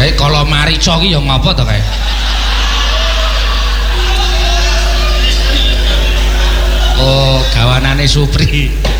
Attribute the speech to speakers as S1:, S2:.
S1: Kayak kalau marica ki ya ngopo to kae? Oh, gawanane Supri.